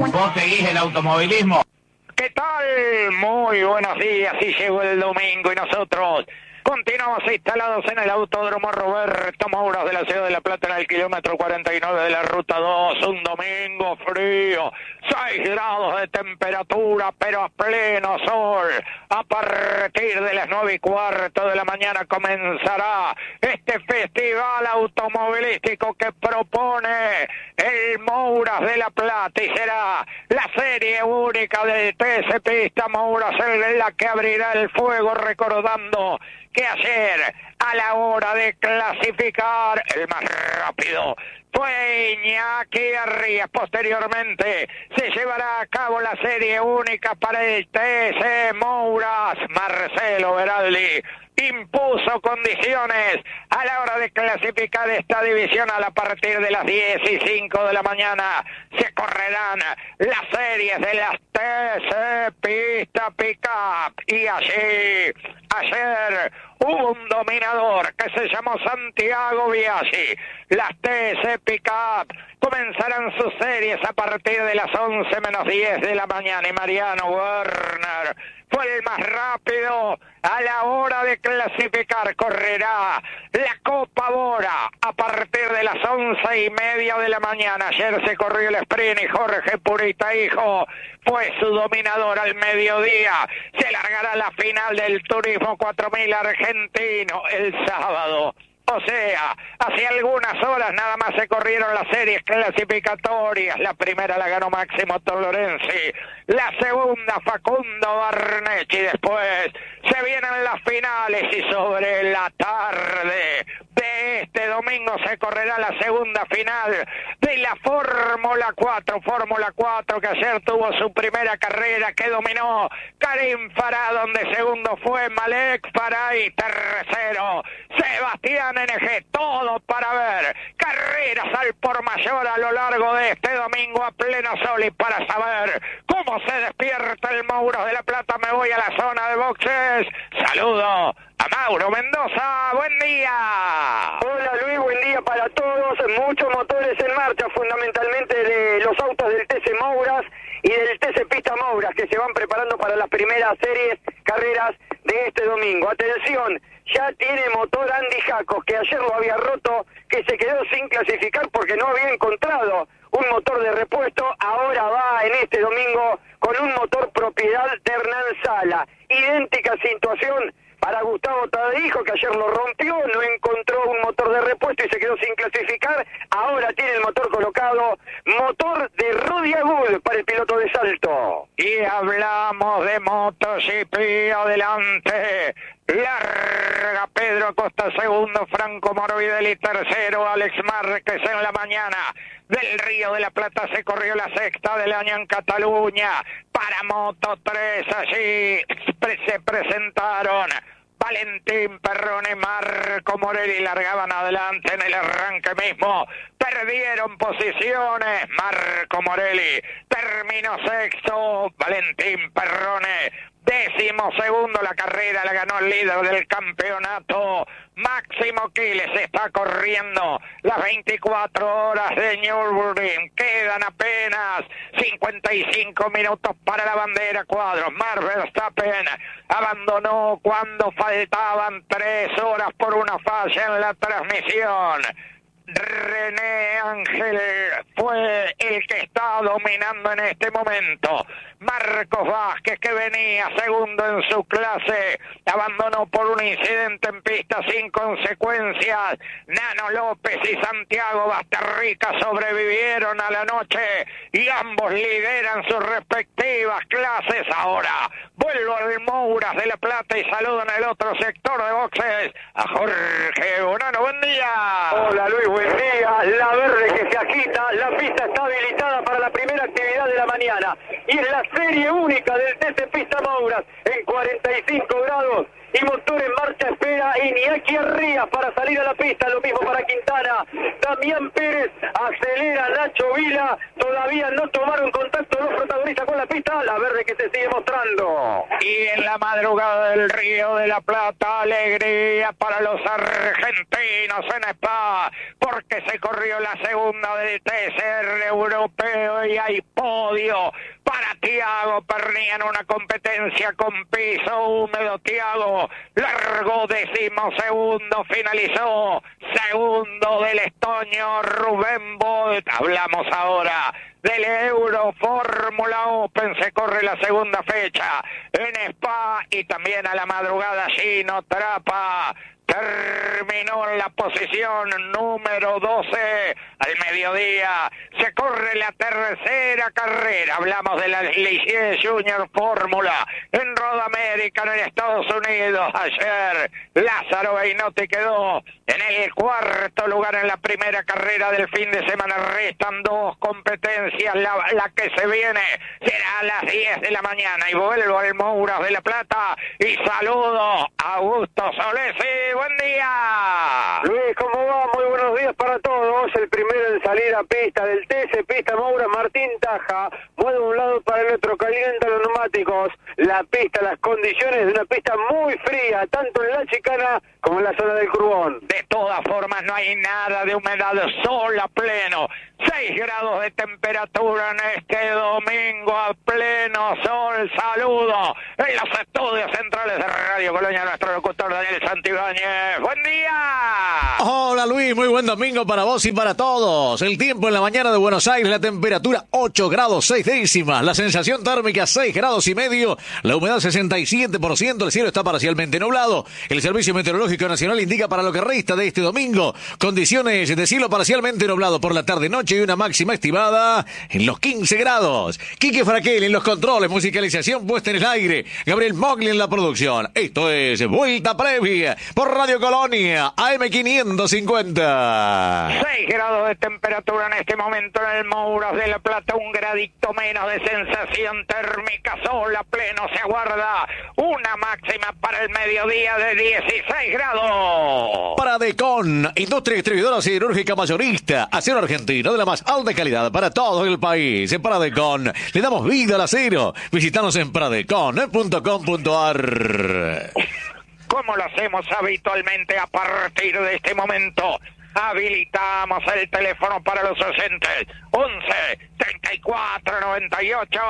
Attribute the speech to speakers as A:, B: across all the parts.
A: ¿Vos seguís el automovilismo?
B: ¿Qué tal? Muy buenos días, y llegó el domingo y nosotros continuamos instalados en el Autódromo Roberto Mouras de la ciudad de La Plata en el kilómetro 49 de la Ruta 2. Un domingo frío, 6 grados de temperatura, pero a pleno sol. A partir de las 9:15 de la mañana comenzará este festival automovilístico que propone el Mouras de La Plata, y será la serie única del TC Pista Mouras en la que abrirá el fuego, recordando que ayer, a la hora de clasificar, el más rápido fue Iñaki Arrías. Posteriormente se llevará a cabo la serie única para el TC Mouras. Marcelo Beraldi impuso condiciones a la hora de clasificar esta división. A partir de las 10:05 de la mañana se correrán las series de las TC Pista Pickup, y ayer hubo un dominador que se llamó Santiago Biaggi. Las TC Pickup comenzarán sus series a partir de las 11:10 de la mañana, y Mariano Werner fue el más rápido a la hora de clasificar. Correrá la Copa Bora a partir de las 11:30 de la mañana. Ayer se corrió el sprint y Jorge Purita Hijo fue su dominador. Al mediodía se largará la final del Turismo 4000 argentino el sábado. O sea, hace algunas horas nada más se corrieron las series clasificatorias. La primera la ganó Máximo Tolorenzi, la segunda Facundo Barnechi. Después se vienen las finales, y sobre la tarde de este domingo se correrá la segunda final de la Fórmula 4. Fórmula 4 que ayer tuvo su primera carrera, que dominó Karim Farah, donde segundo fue Malek Farah y tercero Sebastián NG. Todo para ver carreras al por mayor a lo largo de este domingo a pleno sol. Y para saber cómo se despierta el Mouras de La Plata, me voy a la zona de boxes. Saludo a Mauro Mendoza. Buen día.
C: Hola Luis, buen día para todos. Muchos motores en marcha, fundamentalmente de los autos del TC Mouras y del TC Pista Mouras, que se van preparando para las primeras series, carreras de este domingo. Atención, ya tiene motor Andy Jacos, que ayer lo había roto, que se quedó sin clasificar porque no había encontrado un motor de repuesto. Ahora va en este domingo con un motor propiedad de Hernán Sala. Idéntica situación para Gustavo Tadeijo, que ayer lo rompió, no encontró un motor de repuesto y se quedó sin clasificar. Ahora tiene el motor colocado, motor de Rudy Agud para el piloto de Salto.
B: Y hablamos de MotoGP. Adelante larga Pedro Acosta segundo, Franco Morbidelli tercero, Alex Márquez en la mañana del Río de la Plata. Se corrió la sexta del año en Cataluña. Para Moto3 allí se presentaron Valentín Perrone, Marco Morelli, largaban adelante en el arranque mismo. Perdieron posiciones. Marco Morelli terminó sexto. Valentín Perrone 12º. La carrera la ganó el líder del campeonato, Máximo Quiles. Está corriendo las 24 horas de Nürburgring. Quedan apenas 55 minutos para la bandera cuadros. Max Verstappen abandonó cuando faltaban 3 horas por una falla en la transmisión. René Ángel fue el que está dominando en este momento. Marcos Vázquez, que venía segundo en su clase, abandonó por un incidente en pista sin consecuencias. Nano López y Santiago Basterrica sobrevivieron a la noche y ambos lideran sus respectivas clases. Ahora vuelvo al Mouras de La Plata y saludo en el otro sector de boxes a Jorge Bonano. Buen día.
C: Hola Luis, buen día. La verde que se agita, la pista está habilitada para la primera actividad de la mañana y es la serie única del TC Pista Mouras en 45 grados. y motor en marcha, espera Iñaki Arrias para salir a la pista, lo mismo para Quintana, Damián Pérez, acelera Nacho Vila, todavía no tomaron contacto los protagonistas con la pista, la verde que se sigue mostrando.
B: Y en la madrugada del Río de la Plata, alegría para los argentinos en Spa, porque se corrió la segunda del TCR europeo y hay podio para Thiago Pernía en una competencia con piso húmedo. Thiago largó 12º, finalizó segundo del estonio Rubén Bolt. Hablamos ahora del Euro Fórmula Open, se corre la segunda fecha en Spa y también a la madrugada Gino Trappa terminó en la posición número 12 al mediodía. Se corre la tercera carrera. Hablamos de la Ligier Junior Fórmula en Road America en Estados Unidos. Ayer Lázaro Beinotti quedó en el cuarto lugar en la primera carrera del fin de semana. Restan dos competencias. La que se viene será a las 10 de la mañana. Y vuelvo al Mouras de la Plata y saludo a Augusto Solesi. Buen día.
C: Luis, ¿cómo va? Muy buenos días para todos. El primero en salir a pista del TC Pista Moura, Martín Taja. Mueve de un lado para el otro, calienta los neumáticos. La pista, las condiciones de una pista muy fría, tanto en la chicana como en la zona del Curbón.
B: De todas formas, no hay nada de humedad, sol a pleno. 6 grados de temperatura en este domingo a pleno sol. Saludo en los estudios centrales de Radio Colonia, nuestro locutor Daniel Santibáñez. ¡Buen día!
D: Hola Luis, muy buen domingo para vos y para todos. El tiempo en la mañana de Buenos Aires, la temperatura 8 grados 6 décimas, la sensación térmica 6 grados y medio, la humedad 67%, el cielo está parcialmente nublado. El Servicio Meteorológico Nacional indica para lo que resta de este domingo condiciones de cielo parcialmente nublado por la tarde-noche y una máxima estimada en los 15 grados. Quique Fraquel en los controles, musicalización puesta en el aire, Gabriel Mogli en la producción. Esto es Vuelta Previa por Radio Colonia, AM550.
B: 6 grados de temperatura en este momento en el Mouras de la Plata, un gradito menos de sensación térmica, sol a pleno, se aguarda una máxima para el mediodía de 16 grados.
D: Para Decon, industria distribuidora siderúrgica mayorista, acero argentino de la más alta calidad para todo el país. En Paradecon le damos vida al acero. Visítanos en paradecon.com.ar.
B: Como lo hacemos habitualmente a partir de este momento, habilitamos el teléfono para los oyentes. 11 34 98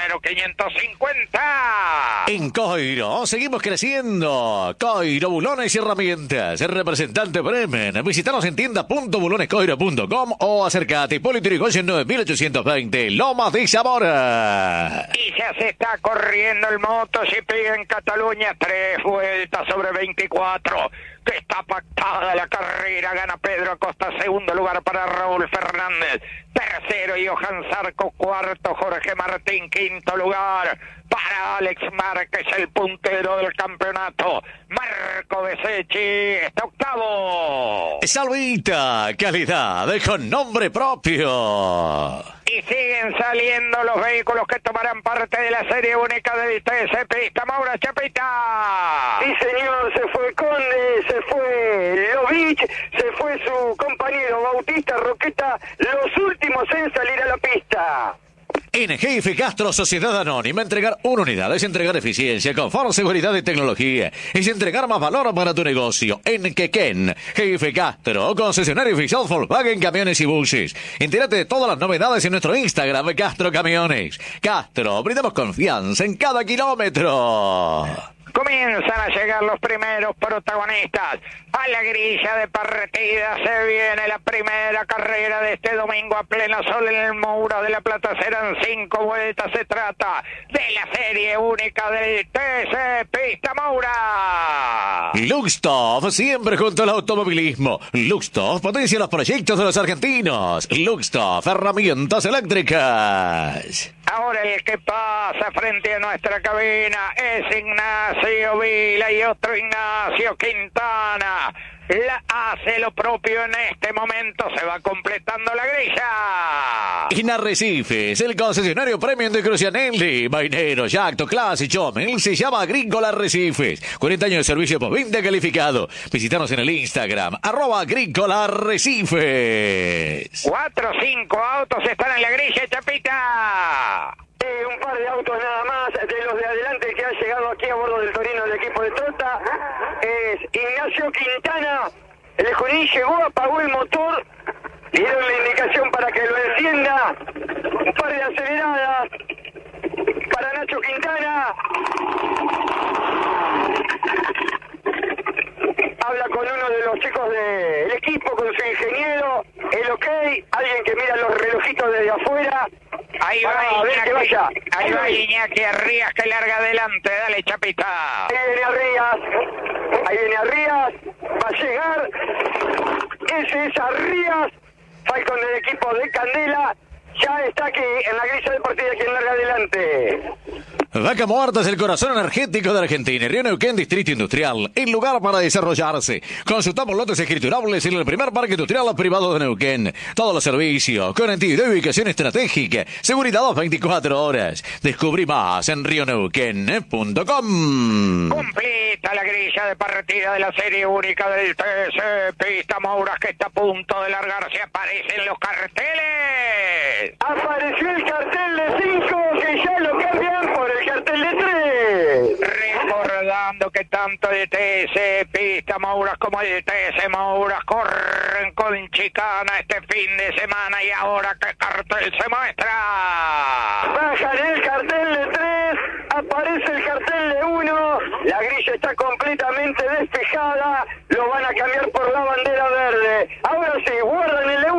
B: 0550.
D: En Coiro seguimos creciendo. Coiro Bulones y Herramientas, representante Bremen. Visítanos en tienda.bulonescoiro.com o acércate Hipólito Yrigoyen 9820, Lomas de Zamora.
B: Y ya se está corriendo el MotoGP en Cataluña, 3 vueltas sobre 24. Que está pactada la carrera, gana Pedro Acosta, segundo lugar para Raúl Fernández, tercero Johan Zarco, cuarto Jorge Martín, quinto lugar para Alex Márquez, el puntero del campeonato. Marco Besecchi está octavo.
D: Salvita, calidad con nombre propio.
B: Y siguen saliendo los vehículos que tomarán parte de la serie única del TC Pista Moura. Chapita.
C: Sí, señor, se fue Conde, se fue Lovich, se fue su compañero Bautista Roqueta, los últimos en salir a la pista.
D: En GF Castro Sociedad Anónima, entregar una unidad es entregar eficiencia, confort, seguridad y tecnología. Es entregar más valor para tu negocio. En Quequén, GF Castro, concesionario oficial Volkswagen Camiones y Buses. Entérate de todas las novedades en nuestro Instagram, Castro Camiones. Castro, brindamos confianza en cada kilómetro.
B: Comienzan a llegar los primeros protagonistas. A la grilla de partida se viene la primera carrera de este domingo a pleno sol en el Moura de la Plata. Serán 5 vueltas. Se trata de la serie única del TC Pista Moura.
D: Luxtoff, siempre junto al automovilismo. Luxtoff potencia los proyectos de los argentinos. Luxtoff, herramientas eléctricas.
B: Ahora el que pasa frente a nuestra cabina es Ignacio Vila y otro Ignacio Quintana. hace lo propio en este momento, se va completando la grilla.
D: En Arrecifes, el concesionario premium de Crucianelli, Mainero, Yacto, Class y Chomel se llama Agrícola Arrecifes. 40 años de servicio postventa calificado. Visítanos en el Instagram, @Agrícola Arrecifes.
B: 4 o 5 autos están en la grilla, Chapita.
C: Un par de autos nada más de los de adelante que han llegado aquí a bordo del Torino del equipo de Trota. Es Ignacio Quintana. El Junín llegó, apagó el motor, le dieron la indicación para que lo encienda. Un par de aceleradas para Nacho Quintana. Habla con uno de los chicos del equipo, con su ingeniero. El ok, alguien que mira los relojitos desde afuera.
B: Ahí va Iñaki Arrías que larga adelante, dale Chapita.
C: Ahí viene Arrías, va a llegar, ese es Arrías, Falcon del equipo de Candela, ya está aquí en la grilla de partida quien larga adelante.
D: Vaca Muerta es el corazón energético de Argentina. Río Neuquén, Distrito Industrial, el lugar para desarrollarse. Consultamos lotes escriturables en el primer parque industrial privado de Neuquén. Todos los servicios, conectividad y ubicación estratégica, seguridad 24 horas. Descubrí más en rioneuquén.com.
B: Completa la grilla de partida de la serie única del TC Pista Mouras que está a punto de largarse. Aparecen los carteles.
C: Apareció el cartel de 5 que ya lo cambian por el cartel de 3.
B: Recordando que tanto el TC Pista Mouras como el TC Mouras corren con chicana este fin de semana. Y ahora, ¿qué cartel se muestra?
C: Bajan el cartel de 3, aparece el cartel de 1, la grilla está completamente despejada, lo van a cambiar por la bandera verde. Ahora sí, guardan el de 1.